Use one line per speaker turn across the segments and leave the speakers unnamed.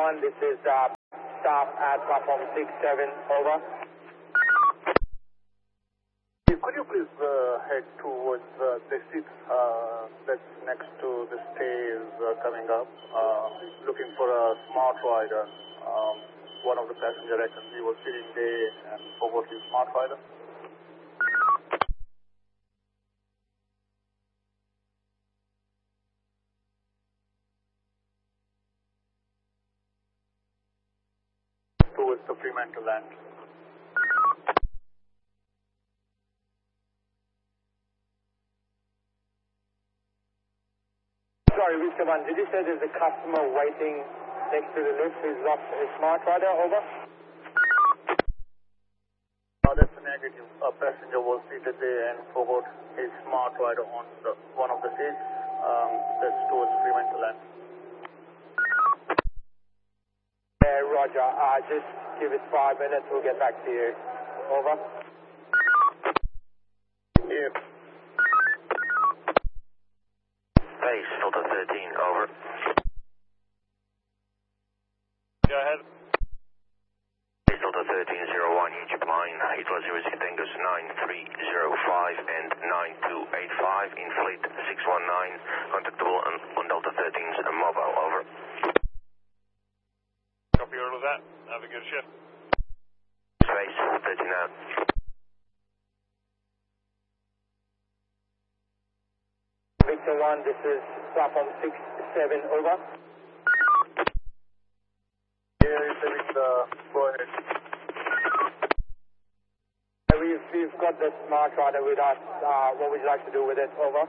1, this is staff at platform 6-7, over.
Could you please head towards the seat that's next to the stairs coming up, looking for a smart rider. One of the passenger actually was sitting there and forgot his smart rider. Towards the Fremantle land.
Sorry, Victor 1, did you say there's a customer waiting next to the lift who's lost his smart rider, over?
That's a negative. A passenger was seated there and forgot his smart rider on one of the seats. That's towards Fremantle land.
Yeah, Roger. Just give it 5 minutes, we'll get back to you. Over.
Yeah.
Base, Delta 13, over.
Go ahead.
Base, Delta 1301, Egypt line, Hitler 06 Tango 9305 and 9285, in fleet 619, contactable on Delta 13's mobile, over.
Copy all of that. Have a good shift.
Space, 13 out.
Victor 1, this is platform 6-7, over.
Yeah, go ahead.
We've got the smart rider with us. What would you like to do with it, over?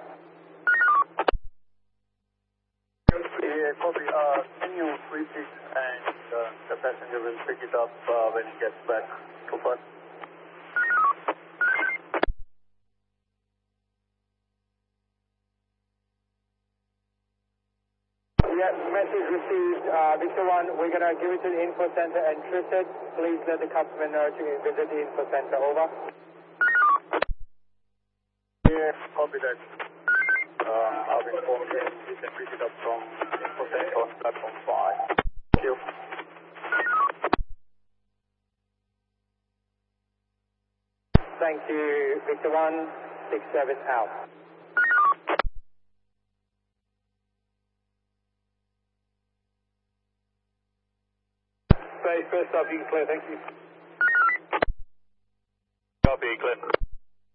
Yeah, copy. Can you switch it and the passenger will pick it up when he gets back to us?
Yeah, message received. Victor 1, we're going to give it to the info center and Tristan. Please let the customer know to visit the info center, over.
Yeah, copy that. I'll inform you. You can pick it up from info center on platform 5. Thank you.
Thank you, Victor 1, 6-7 out.
First up, you can clear, thank you. Copy, clear.